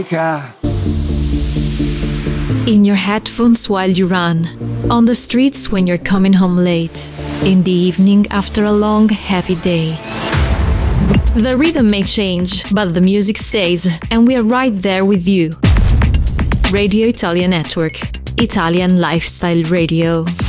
In your headphones while you run, on the streets when you're coming home late, in the evening after a long, heavy day. The rhythm may change, but the music stays, and we are right there with you. Radio Italia Network, Italian Lifestyle Radio.